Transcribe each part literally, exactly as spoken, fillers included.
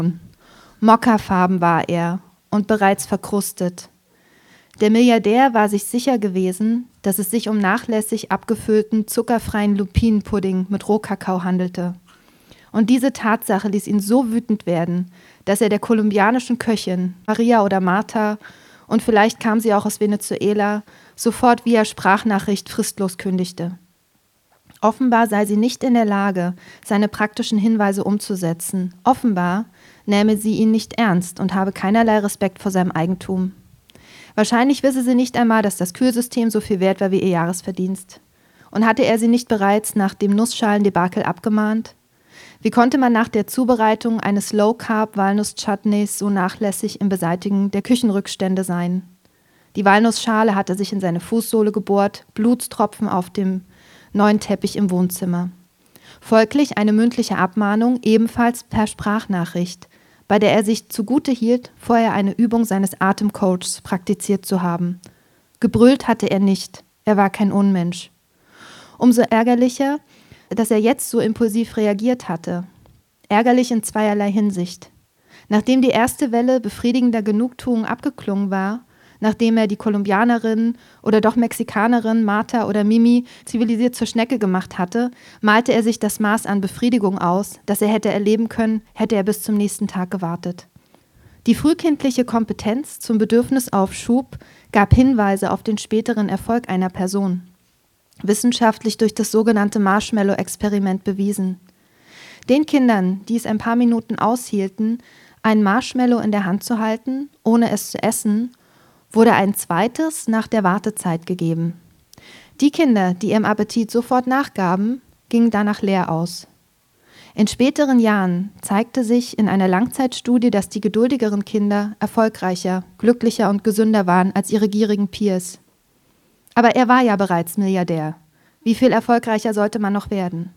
Mokkafarben war er und bereits verkrustet. Der Milliardär war sich sicher gewesen, dass es sich um nachlässig abgefüllten, zuckerfreien Lupinenpudding mit Rohkakao handelte. Und diese Tatsache ließ ihn so wütend werden, dass er der kolumbianischen Köchin, Maria oder Martha, und vielleicht kam sie auch aus Venezuela, sofort via Sprachnachricht fristlos kündigte. Offenbar sei sie nicht in der Lage, seine praktischen Hinweise umzusetzen. Offenbar nähme sie ihn nicht ernst und habe keinerlei Respekt vor seinem Eigentum. Wahrscheinlich wisse sie nicht einmal, dass das Kühlsystem so viel wert war wie ihr Jahresverdienst. Und hatte er sie nicht bereits nach dem Nussschalen-Debakel abgemahnt? Wie konnte man nach der Zubereitung eines Low-Carb-Walnuss-Chutneys so nachlässig im Beseitigen der Küchenrückstände sein? Die Walnussschale hatte sich in seine Fußsohle gebohrt, Blutstropfen auf dem neuen Teppich im Wohnzimmer. Folglich eine mündliche Abmahnung, ebenfalls per Sprachnachricht, bei der er sich zugute hielt, vorher eine Übung seines Atemcoachs praktiziert zu haben. Gebrüllt hatte er nicht, er war kein Unmensch. Umso ärgerlicher, dass er jetzt so impulsiv reagiert hatte. Ärgerlich in zweierlei Hinsicht. Nachdem die erste Welle befriedigender Genugtuung abgeklungen war, nachdem er die Kolumbianerin oder doch Mexikanerin Martha oder Mimi zivilisiert zur Schnecke gemacht hatte, malte er sich das Maß an Befriedigung aus, das er hätte erleben können, hätte er bis zum nächsten Tag gewartet. Die frühkindliche Kompetenz zum Bedürfnisaufschub gab Hinweise auf den späteren Erfolg einer Person. Wissenschaftlich durch das sogenannte Marshmallow-Experiment bewiesen. Den Kindern, die es ein paar Minuten aushielten, ein Marshmallow in der Hand zu halten, ohne es zu essen, wurde ein zweites nach der Wartezeit gegeben. Die Kinder, die ihrem Appetit sofort nachgaben, gingen danach leer aus. In späteren Jahren zeigte sich in einer Langzeitstudie, dass die geduldigeren Kinder erfolgreicher, glücklicher und gesünder waren als ihre gierigen Peers. Aber er war ja bereits Milliardär. Wie viel erfolgreicher sollte man noch werden?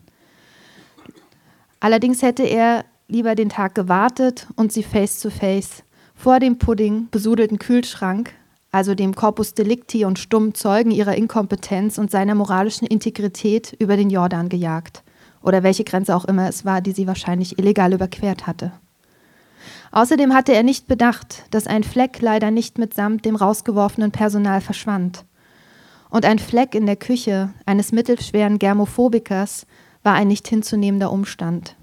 Allerdings hätte er lieber den Tag gewartet und sie face to face vor dem Pudding besudelten Kühlschrank, also dem Corpus Delicti und stummen Zeugen ihrer Inkompetenz und seiner moralischen Integrität, über den Jordan gejagt. Oder welche Grenze auch immer es war, die sie wahrscheinlich illegal überquert hatte. Außerdem hatte er nicht bedacht, dass ein Fleck leider nicht mitsamt dem rausgeworfenen Personal verschwand. Und ein Fleck in der Küche eines mittelschweren Germophobikers war ein nicht hinzunehmender Umstand.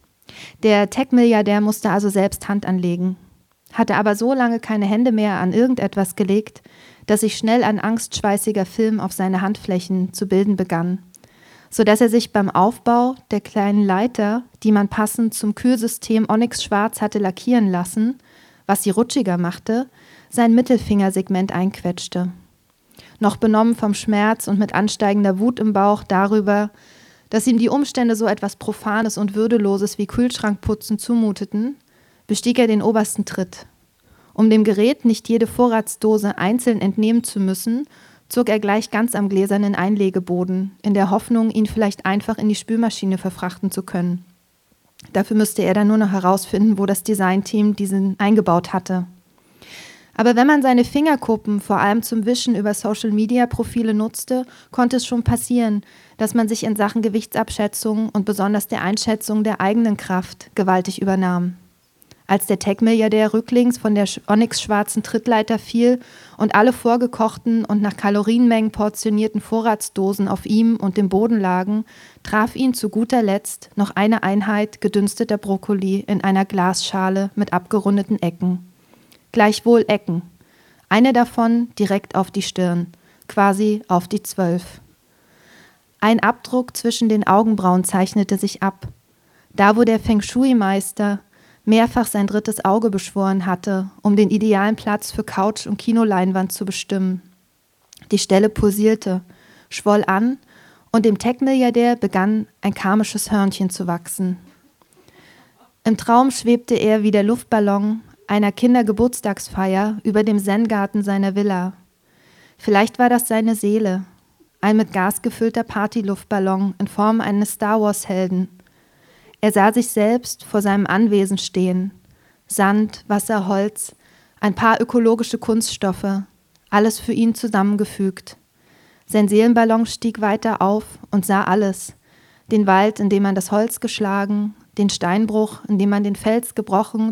Der Tech-Milliardär musste also selbst Hand anlegen, hatte aber so lange keine Hände mehr an irgendetwas gelegt, dass sich schnell ein angstschweißiger Film auf seine Handflächen zu bilden begann, sodass er sich beim Aufbau der kleinen Leiter, die man passend zum Kühlsystem Onyx Schwarz hatte lackieren lassen, was sie rutschiger machte, sein Mittelfingersegment einquetschte. Noch benommen vom Schmerz und mit ansteigender Wut im Bauch darüber, dass ihm die Umstände so etwas Profanes und Würdeloses wie Kühlschrankputzen zumuteten, bestieg er den obersten Tritt. Um dem Gerät nicht jede Vorratsdose einzeln entnehmen zu müssen, zog er gleich ganz am gläsernen Einlegeboden, in der Hoffnung, ihn vielleicht einfach in die Spülmaschine verfrachten zu können. Dafür müsste er dann nur noch herausfinden, wo das Designteam diesen eingebaut hatte. Aber wenn man seine Fingerkuppen vor allem zum Wischen über Social-Media-Profile nutzte, konnte es schon passieren, dass man sich in Sachen Gewichtsabschätzung und besonders der Einschätzung der eigenen Kraft gewaltig übernahm. Als der Tech-Milliardär rücklings von der onyxschwarzen Trittleiter fiel und alle vorgekochten und nach Kalorienmengen portionierten Vorratsdosen auf ihm und dem Boden lagen, traf ihn zu guter Letzt noch eine Einheit gedünsteter Brokkoli in einer Glasschale mit abgerundeten Ecken. Gleichwohl Ecken. Eine davon direkt auf die Stirn, quasi auf die Zwölf. Ein Abdruck zwischen den Augenbrauen zeichnete sich ab. Da, wo der Feng-Shui-Meister mehrfach sein drittes Auge beschworen hatte, um den idealen Platz für Couch und Kinoleinwand zu bestimmen. Die Stelle pulsierte, schwoll an und dem Tech-Milliardär begann ein karmisches Hörnchen zu wachsen. Im Traum schwebte er wie der Luftballon einer Kindergeburtstagsfeier über dem Zen-Garten seiner Villa. Vielleicht war das seine Seele, ein mit Gas gefüllter Partyluftballon in Form eines Star-Wars-Helden. Er sah sich selbst vor seinem Anwesen stehen. Sand, Wasser, Holz, ein paar ökologische Kunststoffe, alles für ihn zusammengefügt. Sein Seelenballon stieg weiter auf und sah alles. Den Wald, in dem man das Holz geschlagen, den Steinbruch, in dem man den Fels gebrochen,